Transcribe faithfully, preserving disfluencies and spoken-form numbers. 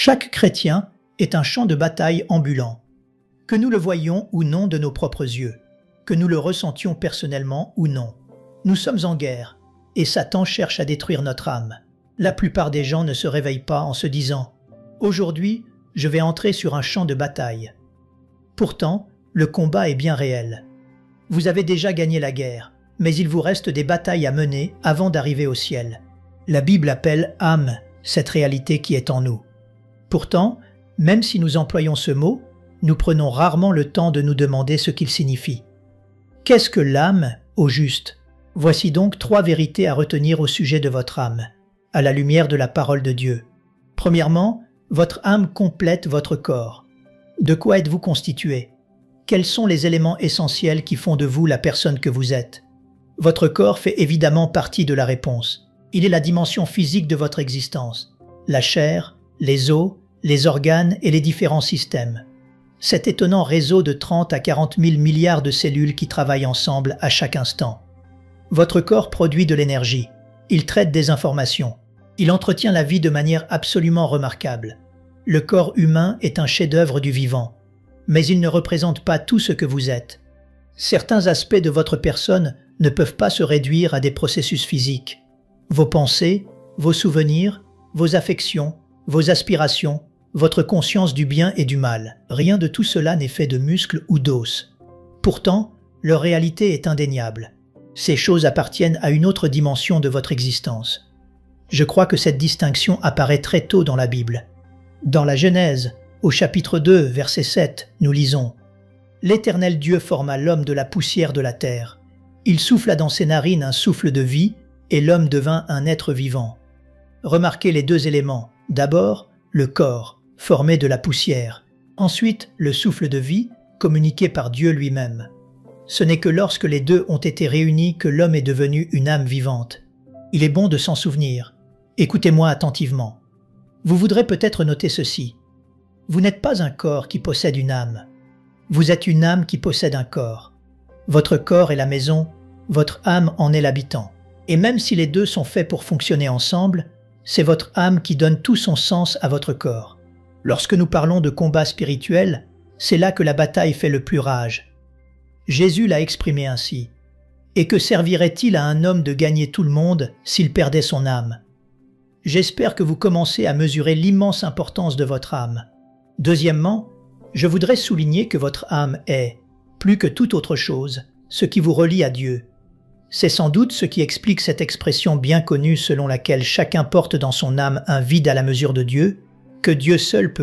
Chaque chrétien est un champ de bataille ambulant. Que nous le voyions ou non de nos propres yeux, que nous le ressentions personnellement ou non. Nous sommes en guerre, et Satan cherche à détruire notre âme. La plupart des gens ne se réveillent pas en se disant « Aujourd'hui, je vais entrer sur un champ de bataille ». Pourtant, le combat est bien réel. Vous avez déjà gagné la guerre, mais il vous reste des batailles à mener avant d'arriver au ciel. La Bible appelle « âme » cette réalité qui est en nous. Pourtant, même si nous employons ce mot, nous prenons rarement le temps de nous demander ce qu'il signifie. Qu'est-ce que l'âme, au juste? Voici donc trois vérités à retenir au sujet de votre âme, à la lumière de la parole de Dieu. Premièrement, votre âme complète votre corps. De quoi êtes-vous constitué? Quels sont les éléments essentiels qui font de vous la personne que vous êtes? Votre corps fait évidemment partie de la réponse. Il est la dimension physique de votre existence. La chair, les os, les organes et les différents systèmes. Cet étonnant réseau de trente à quarante mille milliards de cellules qui travaillent ensemble à chaque instant. Votre corps produit de l'énergie. Il traite des informations. Il entretient la vie de manière absolument remarquable. Le corps humain est un chef-d'œuvre du vivant. Mais il ne représente pas tout ce que vous êtes. Certains aspects de votre personne ne peuvent pas se réduire à des processus physiques. Vos pensées, vos souvenirs, vos affections, vos aspirations, votre conscience du bien et du mal. Rien de tout cela n'est fait de muscles ou d'os. Pourtant, leur réalité est indéniable. Ces choses appartiennent à une autre dimension de votre existence. Je crois que cette distinction apparaît très tôt dans la Bible. Dans la Genèse, au chapitre deux, verset sept, nous lisons « L'Éternel Dieu forma l'homme de la poussière de la terre. Il souffla dans ses narines un souffle de vie, et l'homme devint un être vivant. » Remarquez les deux éléments. D'abord, le corps, formé de la poussière. Ensuite, le souffle de vie, communiqué par Dieu lui-même. Ce n'est que lorsque les deux ont été réunis que l'homme est devenu une âme vivante. Il est bon de s'en souvenir. Écoutez-moi attentivement. Vous voudrez peut-être noter ceci. Vous n'êtes pas un corps qui possède une âme. Vous êtes une âme qui possède un corps. Votre corps est la maison, votre âme en est l'habitant. Et même si les deux sont faits pour fonctionner ensemble, c'est votre âme qui donne tout son sens à votre corps. Lorsque nous parlons de combat spirituel, c'est là que la bataille fait le plus rage. Jésus l'a exprimé ainsi. « Et que servirait-il à un homme de gagner tout le monde s'il perdait son âme ?» J'espère que vous commencez à mesurer l'immense importance de votre âme. Deuxièmement, je voudrais souligner que votre âme est, plus que toute autre chose, ce qui vous relie à Dieu. C'est sans doute ce qui explique cette expression bien connue selon laquelle chacun porte dans son âme un vide à la mesure de Dieu, que Dieu seul peut